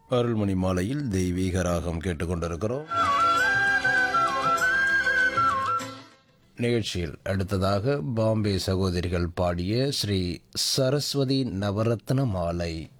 அருள்மணி மாலையில் தெய்வீக ராகம் கேட்டுக்கொண்டிருக்கிறோம். நிகழ்ச்சியில் அடுத்ததாக பாம்பே சகோதரிகள் பாடிய ஸ்ரீ சரஸ்வதி நவரத்ன மாலை.